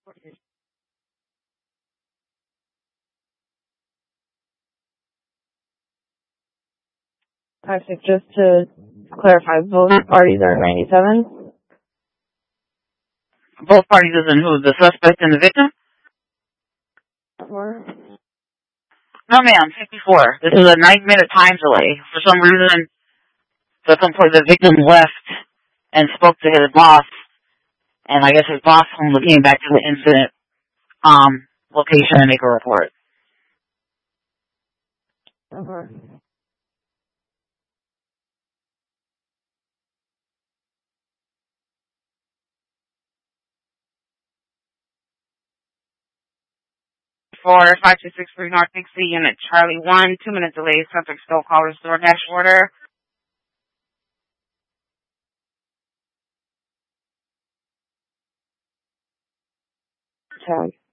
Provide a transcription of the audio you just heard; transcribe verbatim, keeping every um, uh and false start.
Actually, just to clarify, both parties are ninety-seven? Both parties as in who? The suspect and the victim? Or? No, ma'am, fifty-four. This is a nine-minute time delay. For some reason, the compl- the victim left and spoke to his boss, and I guess his boss only came back to the incident um, location and make a report. Okay. For five two six three North Dixie, Unit Charlie one, two-minute delay, subject still call restore dash order. Tag.